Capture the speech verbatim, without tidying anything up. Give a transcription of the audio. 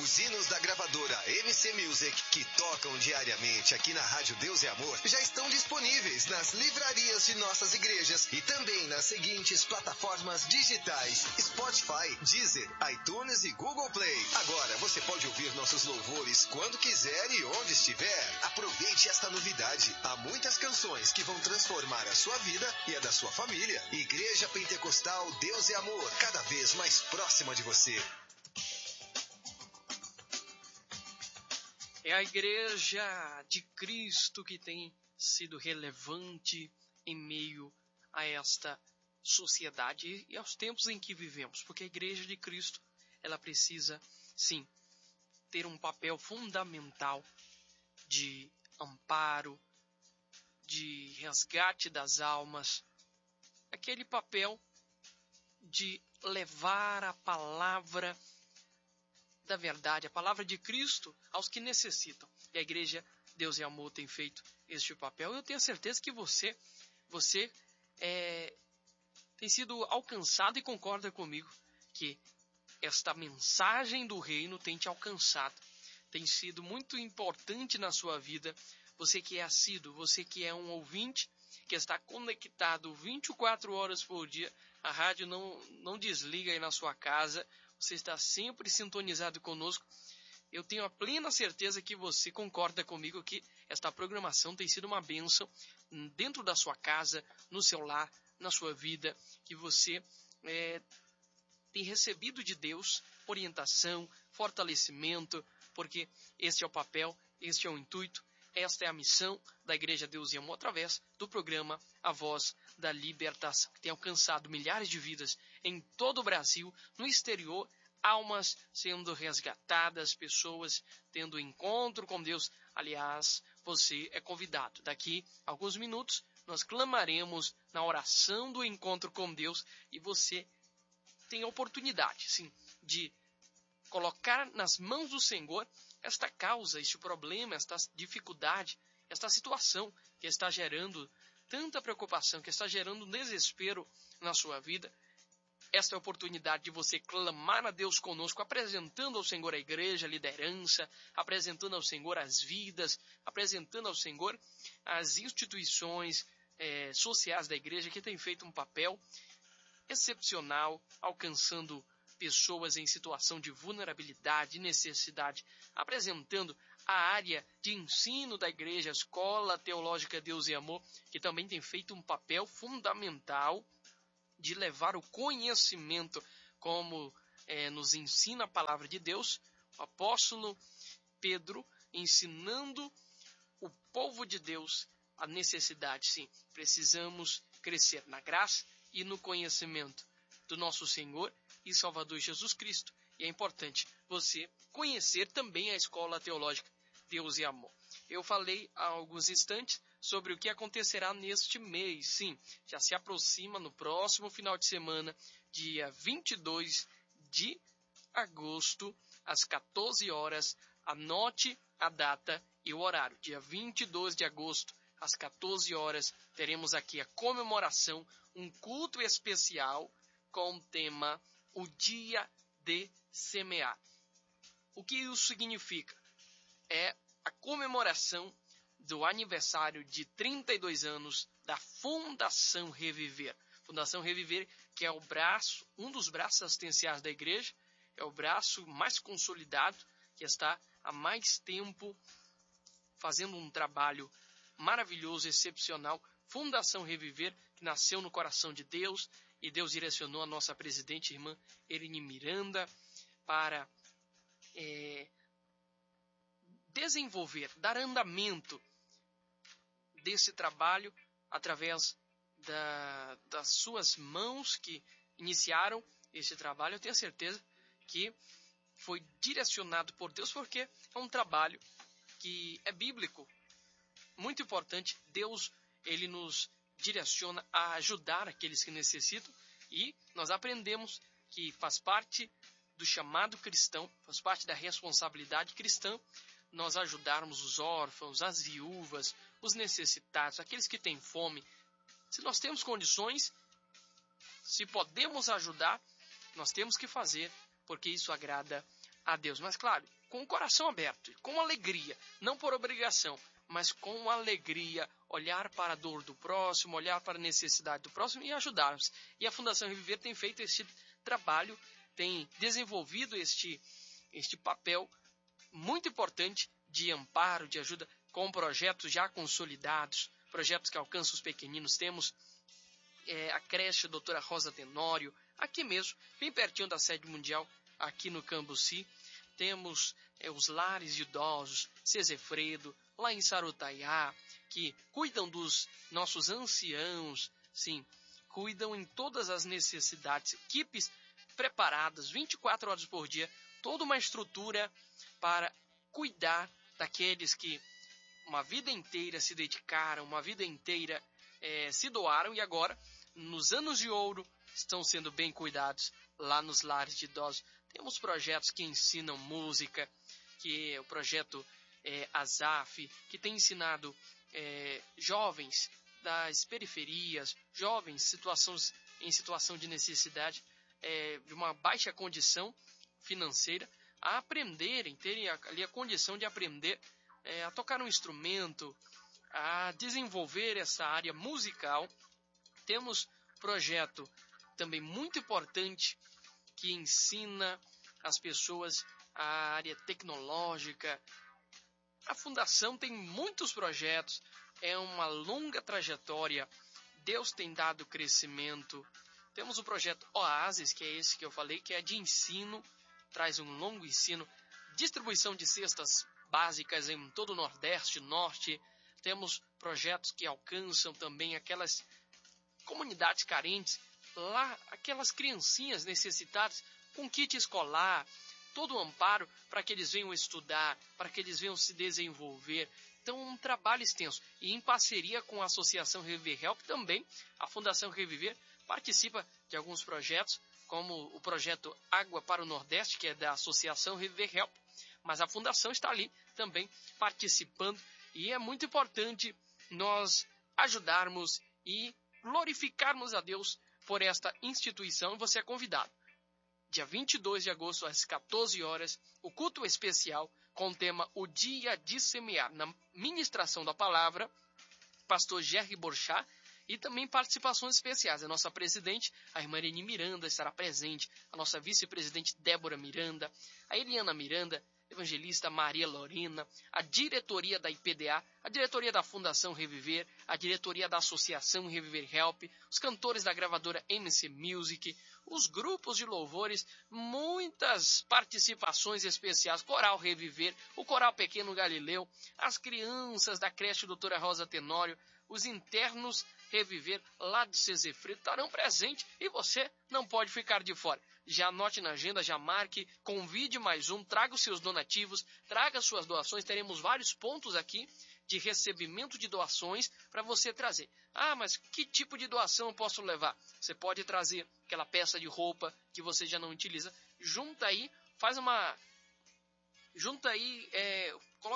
Os hinos da gravadora M C Music, que tocam diariamente aqui na Rádio Deus e Amor, já estão disponíveis nas livrarias de nossas igrejas e também nas seguintes plataformas digitais: Spotify, Deezer, iTunes e Google Play. Agora você pode ouvir nossos louvores quando quiser e onde estiver. Aproveite esta novidade. Há muitas canções que vão transformar a sua vida e a da sua família. Igreja Pentecostal Deus e Amor, cada vez mais próxima de você. É a Igreja de Cristo que tem sido relevante em meio a esta sociedade e aos tempos em que vivemos, porque a Igreja de Cristo, ela precisa, sim, ter um papel fundamental de amparo, de resgate das almas, aquele papel de levar a palavra da verdade, a palavra de Cristo aos que necessitam. E a Igreja Deus e Amor tem feito este papel. Eu tenho certeza que você, você é, tem sido alcançado e concorda comigo que esta mensagem do reino tem te alcançado. Tem sido muito importante na sua vida. Você que é assíduo, você que é um ouvinte, que está conectado vinte e quatro horas por dia, a rádio não, não desliga aí na sua casa, você está sempre sintonizado conosco. Eu tenho a plena certeza que você concorda comigo que esta programação tem sido uma bênção dentro da sua casa, no seu lar, na sua vida, que você é, tem recebido de Deus orientação, fortalecimento, porque este é o papel, este é o intuito, esta é a missão da Igreja Deus e Amor através do programa A Voz da Libertação, que tem alcançado milhares de vidas em todo o Brasil, no exterior, almas sendo resgatadas, pessoas tendo encontro com Deus. Aliás, você é convidado. Daqui a alguns minutos, nós clamaremos na oração do encontro com Deus e você tem a oportunidade, sim, de colocar nas mãos do Senhor esta causa, este problema, esta dificuldade, esta situação que está gerando tanta preocupação, que está gerando desespero na sua vida. Esta é a oportunidade de você clamar a Deus conosco, apresentando ao Senhor a igreja, a liderança, apresentando ao Senhor as vidas, apresentando ao Senhor as instituições eh, sociais da igreja que têm feito um papel excepcional, alcançando pessoas em situação de vulnerabilidade e necessidade, apresentando a área de ensino da igreja, a Escola Teológica Deus e Amor, que também tem feito um papel fundamental de levar o conhecimento, como é, nos ensina a palavra de Deus, o apóstolo Pedro ensinando o povo de Deus a necessidade, sim, precisamos crescer na graça e no conhecimento do nosso Senhor e Salvador Jesus Cristo. E é importante você conhecer também a Escola Teológica Deus e Amor. Eu falei há alguns instantes sobre o que acontecerá neste mês. Sim, já se aproxima no próximo final de semana, dia vinte e dois de agosto, às quatorze horas. Anote a data e o horário. Dia vinte e dois de agosto, às quatorze horas, teremos aqui a comemoração, um culto especial com o tema O Dia de Semear. O que isso significa? É a comemoração do aniversário de trinta e dois anos da Fundação Reviver. Fundação Reviver, que é o braço, um dos braços assistenciais da igreja, é o braço mais consolidado, que está há mais tempo fazendo um trabalho maravilhoso, excepcional. Fundação Reviver, que nasceu no coração de Deus, e Deus direcionou a nossa presidente, irmã Eline Miranda, para é, desenvolver, dar andamento desse trabalho através da, das suas mãos que iniciaram esse trabalho. Eu tenho certeza que foi direcionado por Deus, porque é um trabalho que é bíblico, muito importante. Deus, ele nos direciona a ajudar aqueles que necessitam, e nós aprendemos que faz parte do chamado cristão, faz parte da responsabilidade cristã, nós ajudarmos os órfãos, as viúvas, os necessitados, aqueles que têm fome. Se nós temos condições, se podemos ajudar, nós temos que fazer, porque isso agrada a Deus. Mas claro, com o coração aberto, com alegria, não por obrigação, mas com alegria, olhar para a dor do próximo, olhar para a necessidade do próximo e ajudá-los. E a Fundação Reviver tem feito este trabalho, tem desenvolvido este, este papel muito importante de amparo, de ajuda, com projetos já consolidados, projetos que alcançam os pequeninos. Temos é, a creche Doutora Rosa Tenório, aqui mesmo, bem pertinho da sede mundial, aqui no Cambuci. Temos é, os lares de idosos, Cezefredo, lá em Sarutaiá, que cuidam dos nossos anciãos, sim, cuidam em todas as necessidades, equipes preparadas vinte e quatro horas por dia, toda uma estrutura para cuidar daqueles que uma vida inteira se dedicaram, uma vida inteira é, se doaram e agora, nos anos de ouro, estão sendo bem cuidados lá nos lares de idosos. Temos projetos que ensinam música, que é o projeto é, Azaf, que tem ensinado é, jovens das periferias, jovens situações, em situação de necessidade, é, de uma baixa condição financeira, a aprenderem, terem ali a condição de aprender é, a tocar um instrumento, a desenvolver essa área musical. Temos projeto também muito importante que ensina as pessoas a área tecnológica. A Fundação tem muitos projetos, é uma longa trajetória, Deus tem dado crescimento. Temos o projeto Oasis, que é esse que eu falei, que é de ensino, traz um longo ensino, distribuição de cestas básicas em todo o Nordeste, Norte. Temos projetos que alcançam também aquelas comunidades carentes, lá aquelas criancinhas necessitadas com kit escolar, todo o amparo para que eles venham estudar, para que eles venham se desenvolver. Então, um trabalho extenso. E em parceria com a Associação Reviver Help também, a Fundação Reviver participa de alguns projetos, como o projeto Água para o Nordeste, que é da Associação Reviver Help, mas a Fundação está ali também participando, e é muito importante nós ajudarmos e glorificarmos a Deus por esta instituição. Você é convidado. Dia vinte e dois de agosto, às quatorze horas, o culto especial com o tema O Dia de Semear. Na ministração da palavra, pastor Jerry Borchá, e também participações especiais. A nossa presidente, a irmã Irene Miranda, estará presente. A nossa vice-presidente, Débora Miranda. A Eliana Miranda, evangelista Maria Lorena. A diretoria da I P D A. A diretoria da Fundação Reviver. A diretoria da Associação Reviver Help. Os cantores da gravadora M C Music. Os grupos de louvores. Muitas participações especiais. Coral Reviver. O Coral Pequeno Galileu. As crianças da creche Doutora Rosa Tenório. Os internos Reviver lá de Cezefredo estarão presentes e você não pode ficar de fora. Já anote na agenda, já marque, convide mais um, traga os seus donativos, traga suas doações. Teremos vários pontos aqui de recebimento de doações para você trazer. Ah, mas que tipo de doação eu posso levar? Você pode trazer aquela peça de roupa que você já não utiliza. Junta aí, faz uma... Junta aí, é, coloca